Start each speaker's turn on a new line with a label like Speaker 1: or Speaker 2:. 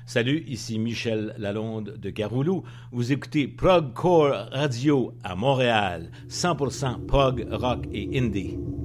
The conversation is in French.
Speaker 1: Salut, ici Michel Lalonde de Caroulou. Vous écoutez Prog Core Radio à Montréal, 100% prog, rock et indie.